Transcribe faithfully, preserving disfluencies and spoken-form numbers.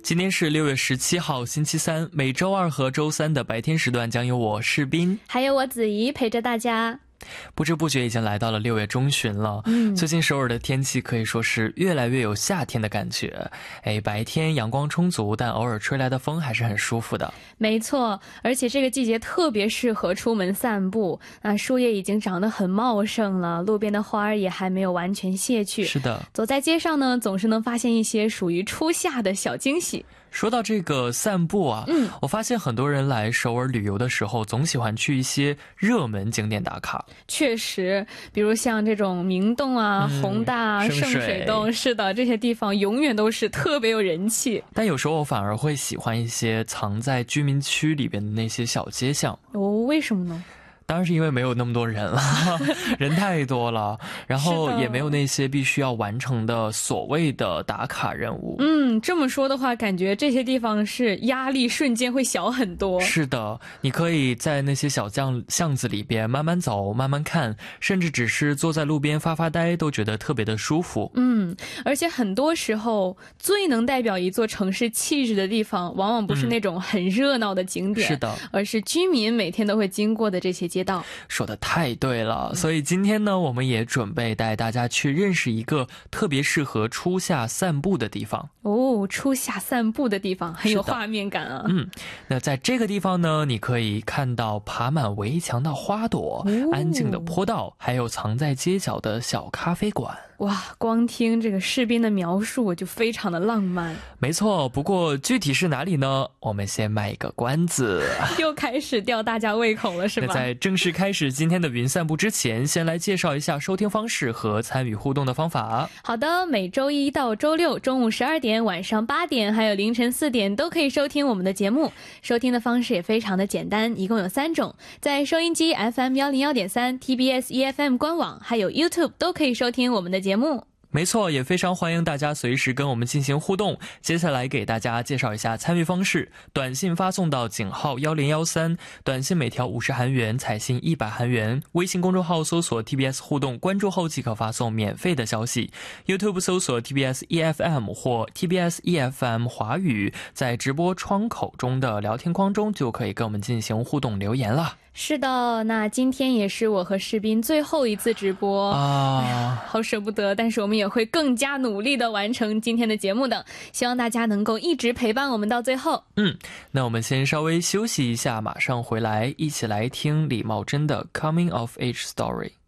今天是六月十七号星期三，每周二和周三的白天时段将由我士斌还有我子怡陪着大家。 不知不觉已经来到了六月中旬了， 嗯， 最近首尔的天气可以说是越来越有夏天的感觉。哎，白天阳光充足，但偶尔吹来的风还是很舒服的。 没错，而且这个季节特别适合出门散步。那树叶已经长得很茂盛了，路边的花儿也还没有完全谢去。 是的， 走在街上呢，总是能发现一些属于初夏的小惊喜。 说到这个散步啊， 嗯， 我发现很多人来首尔旅游的时候，总喜欢去一些热门景点打卡。 确实，比如像这种明洞啊、 嗯、 弘大啊、 圣圣水洞，是的，这些地方永远都是特别有人气。 但有时候我反而会喜欢一些藏在居民区里边的那些小街巷。 哦，为什么呢？ 当然是因为没有那么多人了，人太多了，然后也没有那些必须要完成的所谓的打卡任务。 嗯，这么说的话，感觉这些地方是压力瞬间会小很多。 是的，你可以在那些小巷巷子里边慢慢走，慢慢看，甚至只是坐在路边发发呆，都觉得特别的舒服。 嗯，而且很多时候，最能代表一座城市气质的地方，往往不是那种很热闹的景点， 嗯、是的， 而是居民每天都会经过的这些街道。 说得太对了，所以今天呢，我们也准备带大家去认识一个特别适合初夏散步的地方。 哦，初夏散步的地方很有画面感啊。 嗯，那在这个地方呢，你可以看到爬满围墙的花朵、哦、安静的坡道，还有藏在街角的小咖啡馆。 哇，光听这个士斌的描述我就非常的浪漫。 没错，不过具体是哪里呢？我们先卖一个关子。 又开始吊大家胃口了是吧？ 那在正式开始今天的云散步之前，先来介绍一下收听方式和参与互动的方法。 好的，每周一到周六中午十二点、晚上八点还有凌晨四点都可以收听我们的节目。收听的方式也非常的简单，一共有三种，在收音机 F M 一零一点三、T B S E F M 官网还有 YouTube 都可以收听我们的节目。 没错，也非常欢迎大家随时跟我们进行互动。接下来给大家介绍一下参与方式：短信发送到井号一零一三，短信每条五十韩元，彩信一百韩元。微信公众号搜索 T B S 互动，关注后即可发送免费的消息。YouTube 搜索 T B S E F M 或 T B S E F M 华语，在直播窗口中的聊天框中就可以跟我们进行互动留言了。 是的，那今天也是我和士斌最后一次直播啊、哎，好舍不得，但是我们也会更加努力的完成今天的节目的，希望大家能够一直陪伴我们到最后。 嗯，那我们先稍微休息一下，马上回来，一起来听李茂贞的 Coming of Age Story。